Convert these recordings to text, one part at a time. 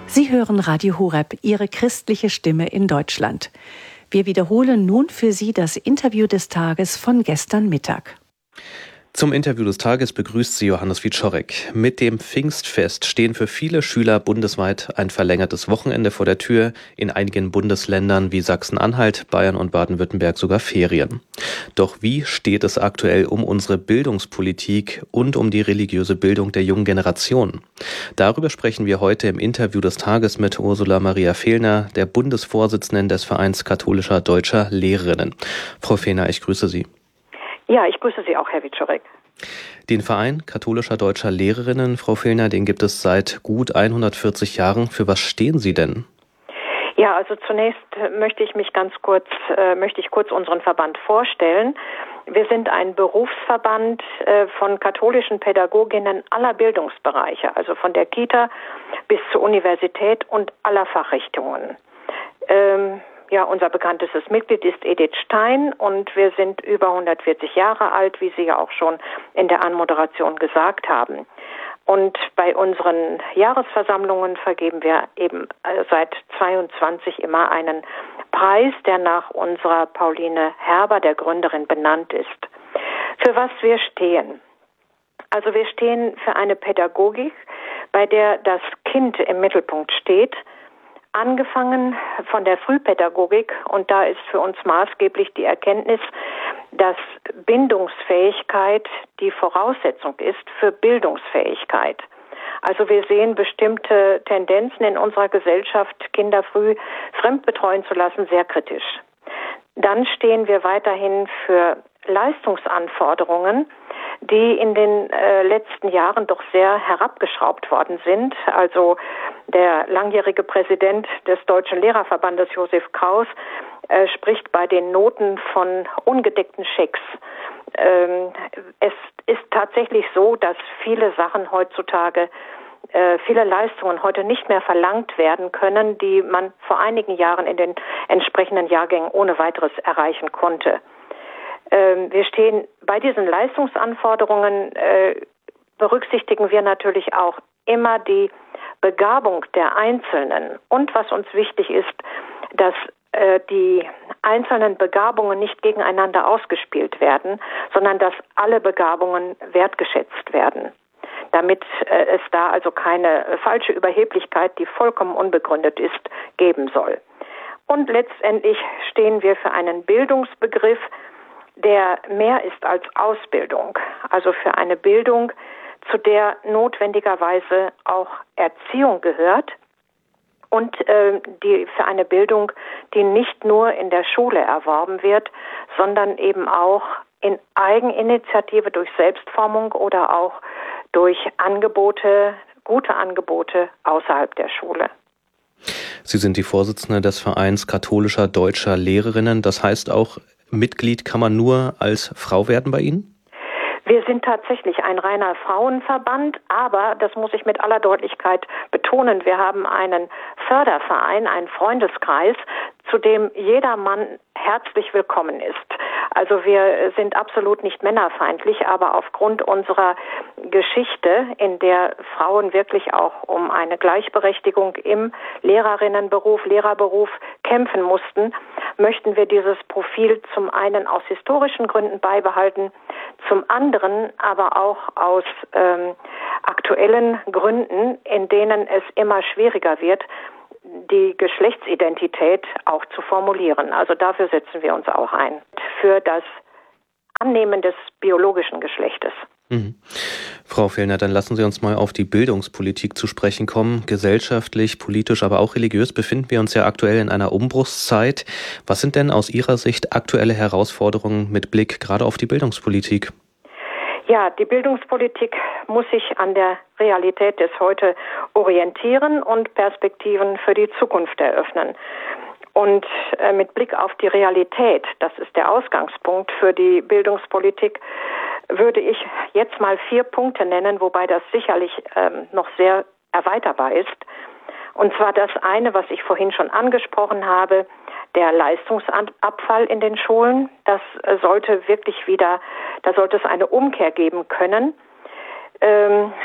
Sie hören Radio Horeb, Ihre christliche Stimme in Deutschland. Wir wiederholen nun für Sie das Interview des Tages von gestern Mittag. Zum Interview des Tages begrüßt Sie Johannes Wieczorek. Mit dem Pfingstfest stehen für viele Schüler bundesweit ein verlängertes Wochenende vor der Tür. In einigen Bundesländern wie Sachsen-Anhalt, Bayern und Baden-Württemberg sogar Ferien. Doch wie steht es aktuell um unsere Bildungspolitik und um die religiöse Bildung der jungen Generation? Darüber sprechen wir heute im Interview des Tages mit Ursula Maria Fehlner, der Bundesvorsitzenden des Vereins katholischer deutscher Lehrerinnen. Frau Fehlner, ich grüße Sie. Ja, ich grüße Sie auch, Herr Wieczorek. Den Verein katholischer deutscher Lehrerinnen, Frau Fehlner, den gibt es seit gut 140 Jahren. Für was stehen Sie denn? Ja, also zunächst möchte ich kurz unseren Verband vorstellen. Wir sind ein Berufsverband von katholischen Pädagoginnen aller Bildungsbereiche, also von der Kita bis zur Universität und aller Fachrichtungen. Unser bekanntestes Mitglied ist Edith Stein und wir sind über 140 Jahre alt, wie Sie ja auch schon in der Anmoderation gesagt haben. Und bei unseren Jahresversammlungen vergeben wir eben seit 22 immer einen Preis, der nach unserer Pauline Herber, der Gründerin, benannt ist. Für was wir stehen? Also wir stehen für eine Pädagogik, bei der das Kind im Mittelpunkt steht, angefangen von der Frühpädagogik, und da ist für uns maßgeblich die Erkenntnis, dass Bindungsfähigkeit die Voraussetzung ist für Bildungsfähigkeit. Also wir sehen bestimmte Tendenzen in unserer Gesellschaft, Kinder früh fremdbetreuen zu lassen, sehr kritisch. Dann stehen wir weiterhin für Leistungsanforderungen, die in den letzten Jahren doch sehr herabgeschraubt worden sind. Also der langjährige Präsident des Deutschen Lehrerverbandes, Josef Kraus, spricht bei den Noten von ungedeckten Schecks. Es ist tatsächlich so, dass viele Sachen heutzutage, viele Leistungen heute nicht mehr verlangt werden können, die man vor einigen Jahren in den entsprechenden Jahrgängen ohne weiteres erreichen konnte. Wir stehen bei diesen Leistungsanforderungen, berücksichtigen wir natürlich auch immer die Begabung der Einzelnen. Und was uns wichtig ist, dass die einzelnen Begabungen nicht gegeneinander ausgespielt werden, sondern dass alle Begabungen wertgeschätzt werden. Damit es da also keine falsche Überheblichkeit, die vollkommen unbegründet ist, geben soll. Und letztendlich stehen wir für einen Bildungsbegriff, der mehr ist als Ausbildung, also für eine Bildung, zu der notwendigerweise auch Erziehung gehört und für eine Bildung, die nicht nur in der Schule erworben wird, sondern eben auch in Eigeninitiative durch Selbstformung oder auch durch Angebote, gute Angebote außerhalb der Schule. Sie sind die Vorsitzende des Vereins katholischer deutscher Lehrerinnen. Das heißt auch, Mitglied kann man nur als Frau werden bei Ihnen? Wir sind tatsächlich ein reiner Frauenverband, aber, das muss ich mit aller Deutlichkeit betonen, wir haben einen Förderverein, einen Freundeskreis, zu dem jeder Mann herzlich willkommen ist. Also wir sind absolut nicht männerfeindlich, aber aufgrund unserer Geschichte, in der Frauen wirklich auch um eine Gleichberechtigung im Lehrerberuf kämpfen mussten, möchten wir dieses Profil zum einen aus historischen Gründen beibehalten, zum anderen aber auch aus aktuellen Gründen, in denen es immer schwieriger wird, die Geschlechtsidentität auch zu formulieren. Also dafür setzen wir uns auch ein. Für das Annehmen des biologischen Geschlechtes. Frau Fehlner, dann lassen Sie uns mal auf die Bildungspolitik zu sprechen kommen. Gesellschaftlich, politisch, aber auch religiös befinden wir uns ja aktuell in einer Umbruchszeit. Was sind denn aus Ihrer Sicht aktuelle Herausforderungen mit Blick gerade auf die Bildungspolitik? Ja, die Bildungspolitik muss sich an der Realität des Heute orientieren und Perspektiven für die Zukunft eröffnen. Und mit Blick auf die Realität, das ist der Ausgangspunkt für die Bildungspolitik, würde ich jetzt mal 4 Punkte nennen, wobei das sicherlich noch sehr erweiterbar ist. Und zwar das eine, was ich vorhin schon angesprochen habe, der Leistungsabfall in den Schulen. Da sollte es eine Umkehr geben können.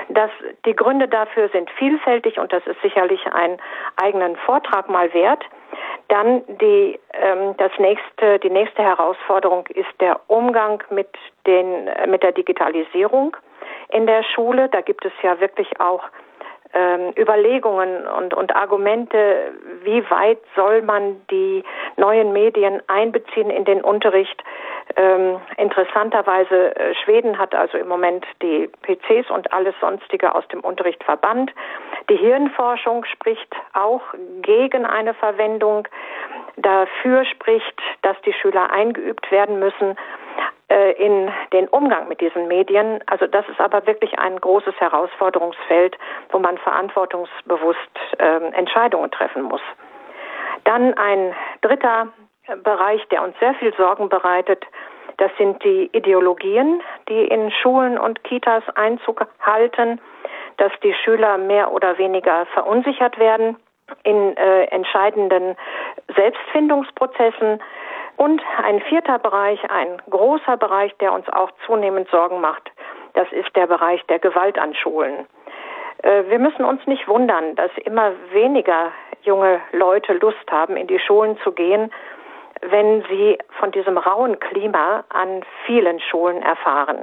Die Gründe dafür sind vielfältig und das ist sicherlich einen eigenen Vortrag mal wert. Dann die nächste Herausforderung ist der Umgang mit der Digitalisierung in der Schule. Da gibt es ja wirklich auch Überlegungen und Argumente, wie weit soll man die neuen Medien einbeziehen in den Unterricht. Interessanterweise, Schweden hat also im Moment die PCs und alles Sonstige aus dem Unterricht verbannt. Die Hirnforschung spricht auch gegen eine Verwendung. Dafür spricht, dass die Schüler eingeübt werden müssen in den Umgang mit diesen Medien. Also das ist aber wirklich ein großes Herausforderungsfeld, wo man verantwortungsbewusst Entscheidungen treffen muss. Dann ein dritter Bereich, der uns sehr viel Sorgen bereitet, das sind die Ideologien, die in Schulen und Kitas Einzug halten, dass die Schüler mehr oder weniger verunsichert werden in entscheidenden Selbstfindungsprozessen. Und ein vierter Bereich, ein großer Bereich, der uns auch zunehmend Sorgen macht, das ist der Bereich der Gewalt an Schulen. Wir müssen uns nicht wundern, dass immer weniger junge Leute Lust haben, in die Schulen zu gehen, wenn sie von diesem rauen Klima an vielen Schulen erfahren.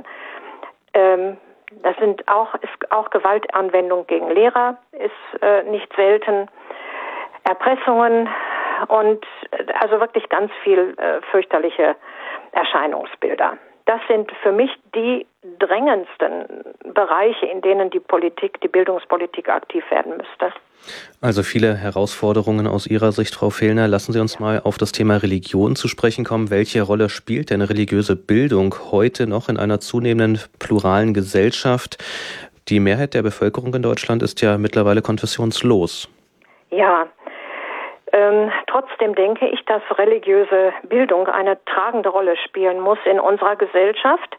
Das ist auch Gewaltanwendung gegen Lehrer, ist nicht selten, Erpressungen und also wirklich ganz viel fürchterliche Erscheinungsbilder. Das sind für mich die drängendsten Bereiche, in denen die Bildungspolitik aktiv werden müsste. Also viele Herausforderungen aus Ihrer Sicht, Frau Fehlner. Lassen Sie uns mal auf das Thema Religion zu sprechen kommen. Welche Rolle spielt denn religiöse Bildung heute noch in einer zunehmenden pluralen Gesellschaft? Die Mehrheit der Bevölkerung in Deutschland ist ja mittlerweile konfessionslos. Ja, trotzdem denke ich, dass religiöse Bildung eine tragende Rolle spielen muss in unserer Gesellschaft.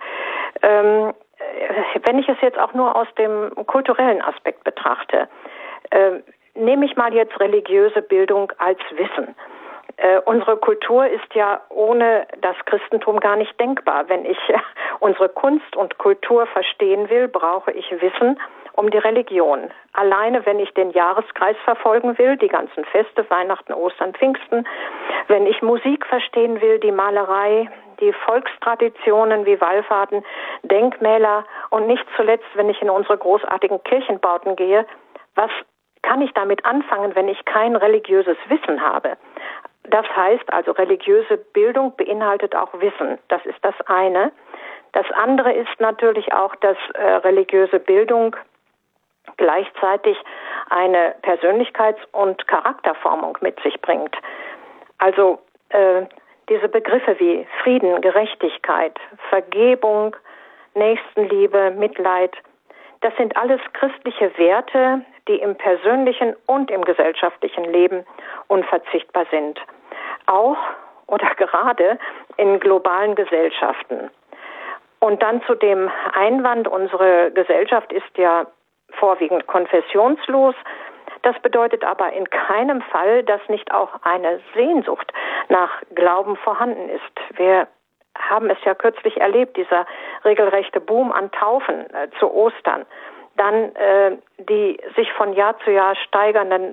Wenn ich es jetzt auch nur aus dem kulturellen Aspekt betrachte, nehme ich mal jetzt religiöse Bildung als Wissen. Unsere Kultur ist ja ohne das Christentum gar nicht denkbar. Wenn ich unsere Kunst und Kultur verstehen will, brauche ich Wissen um die Religion. Alleine, wenn ich den Jahreskreis verfolgen will, die ganzen Feste, Weihnachten, Ostern, Pfingsten, wenn ich Musik verstehen will, die Malerei, die Volkstraditionen wie Wallfahrten, Denkmäler und nicht zuletzt, wenn ich in unsere großartigen Kirchenbauten gehe, was kann ich damit anfangen, wenn ich kein religiöses Wissen habe? Das heißt also, religiöse Bildung beinhaltet auch Wissen. Das ist das eine. Das andere ist natürlich auch, dass religiöse Bildung gleichzeitig eine Persönlichkeits- und Charakterformung mit sich bringt. Also diese Begriffe wie Frieden, Gerechtigkeit, Vergebung, Nächstenliebe, Mitleid, das sind alles christliche Werte, die im persönlichen und im gesellschaftlichen Leben unverzichtbar sind. Auch oder gerade in globalen Gesellschaften. Und dann zu dem Einwand, unsere Gesellschaft ist ja vorwiegend konfessionslos. Das bedeutet aber in keinem Fall, dass nicht auch eine Sehnsucht nach Glauben vorhanden ist. Wir haben es ja kürzlich erlebt, dieser regelrechte Boom an Taufen zu Ostern. Dann die sich von Jahr zu Jahr steigernden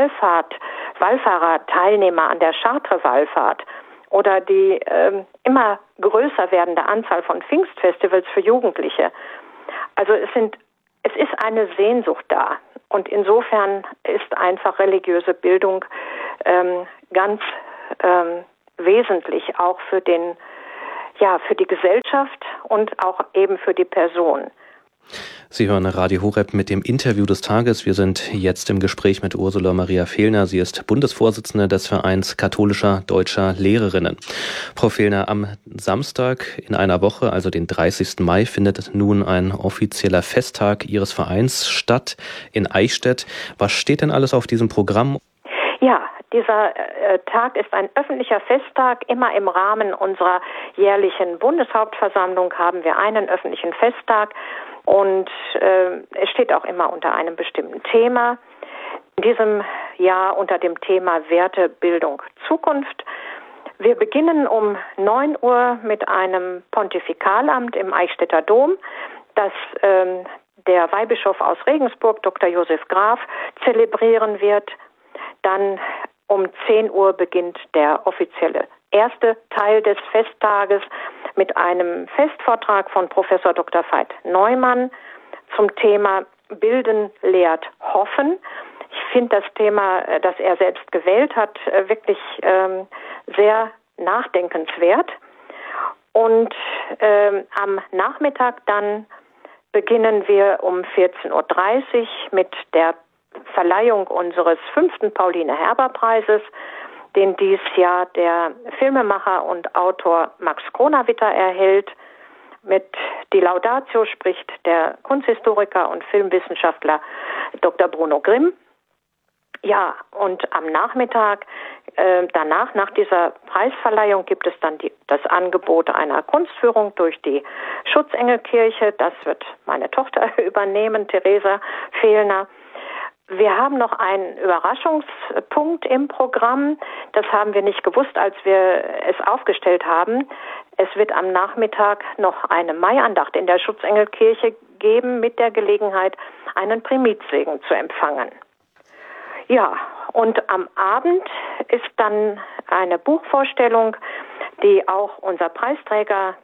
Wallfahrerteilnehmer an der Chartres-Wallfahrt oder die immer größer werdende Anzahl von Pfingstfestivals für Jugendliche. Also es ist eine Sehnsucht da. Und insofern ist einfach religiöse Bildung ganz wesentlich auch für die Gesellschaft und auch eben für die Person. Sie hören Radio Horeb mit dem Interview des Tages. Wir sind jetzt im Gespräch mit Ursula Maria Fehlner. Sie ist Bundesvorsitzende des Vereins katholischer deutscher Lehrerinnen. Frau Fehlner, am Samstag in einer Woche, also den 30. Mai, findet nun ein offizieller Festtag Ihres Vereins statt in Eichstätt. Was steht denn alles auf diesem Programm? Ja, dieser Tag ist ein öffentlicher Festtag. Immer im Rahmen unserer jährlichen Bundeshauptversammlung haben wir einen öffentlichen Festtag. Und es steht auch immer unter einem bestimmten Thema. In diesem Jahr unter dem Thema Werte, Bildung, Zukunft. Wir beginnen um 9 Uhr mit einem Pontifikalamt im Eichstätter Dom, das der Weihbischof aus Regensburg, Dr. Josef Graf, zelebrieren wird. Dann um 10 Uhr beginnt der offizielle erste Teil des Festtages mit einem Festvortrag von Professor Dr. Veit Neumann zum Thema Bilden lehrt Hoffen. Ich finde das Thema, das er selbst gewählt hat, wirklich sehr nachdenkenswert. Und am Nachmittag dann beginnen wir um 14.30 Uhr mit der Verleihung unseres 5. Pauline-Herber-Preises, den dies Jahr der Filmemacher und Autor Max Kronawitter erhält. Mit die Laudatio spricht der Kunsthistoriker und Filmwissenschaftler Dr. Bruno Grimm. Ja, und am Nachmittag danach, nach dieser Preisverleihung, gibt es dann das Angebot einer Kunstführung durch die Schutzengelkirche. Das wird meine Tochter übernehmen, Theresa Fehlner. Wir haben noch einen Überraschungspunkt im Programm. Das haben wir nicht gewusst, als wir es aufgestellt haben. Es wird am Nachmittag noch eine Maiandacht in der Schutzengelkirche geben, mit der Gelegenheit, einen Primitzsegen zu empfangen. Ja, und am Abend ist dann eine Buchvorstellung, die auch unser Preisträger,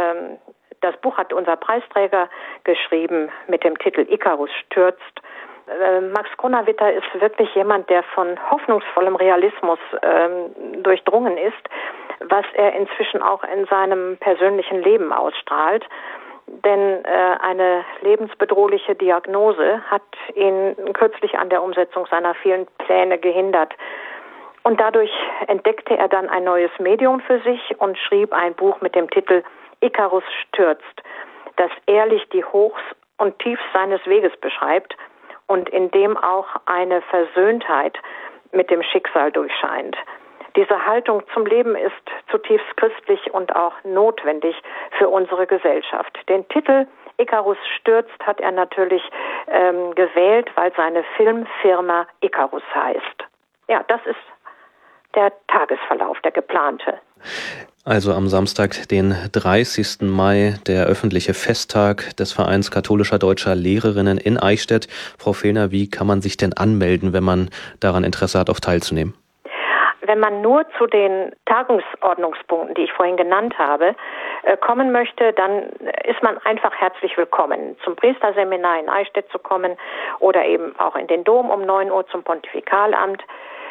das Buch hat unser Preisträger geschrieben mit dem Titel Ikarus stürzt. Max Kronawitter ist wirklich jemand, der von hoffnungsvollem Realismus durchdrungen ist, was er inzwischen auch in seinem persönlichen Leben ausstrahlt. Denn eine lebensbedrohliche Diagnose hat ihn kürzlich an der Umsetzung seiner vielen Pläne gehindert. Und dadurch entdeckte er dann ein neues Medium für sich und schrieb ein Buch mit dem Titel Ikarus stürzt, das ehrlich die Hochs und Tiefs seines Weges beschreibt und in dem auch eine Versöhntheit mit dem Schicksal durchscheint. Diese Haltung zum Leben ist zutiefst christlich und auch notwendig für unsere Gesellschaft. Den Titel Ikarus stürzt hat er natürlich gewählt, weil seine Filmfirma Ikarus heißt. Ja, das ist der Tagesverlauf, der geplante. Also am Samstag, den 30. Mai, der öffentliche Festtag des Vereins katholischer deutscher Lehrerinnen in Eichstätt. Frau Fehlner, wie kann man sich denn anmelden, wenn man daran Interesse hat, auch teilzunehmen? Wenn man nur zu den Tagungsordnungspunkten, die ich vorhin genannt habe, kommen möchte, dann ist man einfach herzlich willkommen, zum Priesterseminar in Eichstätt zu kommen oder eben auch in den Dom um 9 Uhr zum Pontifikalamt.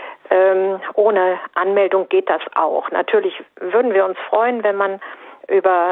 Ohne Anmeldung geht das auch. Natürlich würden wir uns freuen, wenn man über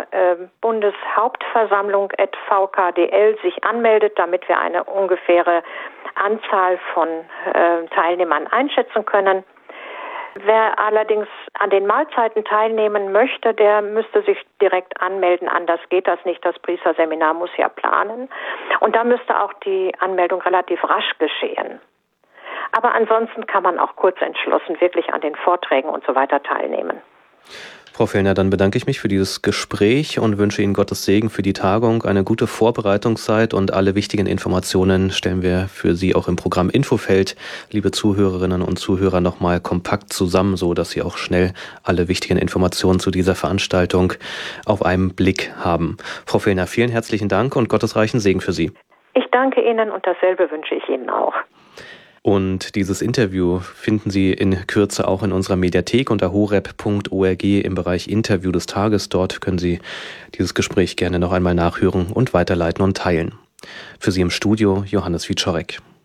Bundeshauptversammlung@vkdl sich anmeldet, damit wir eine ungefähre Anzahl von Teilnehmern einschätzen können. Wer allerdings an den Mahlzeiten teilnehmen möchte, der müsste sich direkt anmelden. Anders geht das nicht. Das Priesterseminar muss ja planen. Und da müsste auch die Anmeldung relativ rasch geschehen. Aber ansonsten kann man auch kurz entschlossen wirklich an den Vorträgen und so weiter teilnehmen. Frau Fehlner, dann bedanke ich mich für dieses Gespräch und wünsche Ihnen Gottes Segen für die Tagung, eine gute Vorbereitungszeit und alle wichtigen Informationen stellen wir für Sie auch im Programm Infofeld, liebe Zuhörerinnen und Zuhörer, nochmal kompakt zusammen, so dass Sie auch schnell alle wichtigen Informationen zu dieser Veranstaltung auf einen Blick haben. Frau Fehlner, vielen herzlichen Dank und gottesreichen Segen für Sie. Ich danke Ihnen und dasselbe wünsche ich Ihnen auch. Und dieses Interview finden Sie in Kürze auch in unserer Mediathek unter horeb.org im Bereich Interview des Tages. Dort können Sie dieses Gespräch gerne noch einmal nachhören und weiterleiten und teilen. Für Sie im Studio Johannes Wieczorek.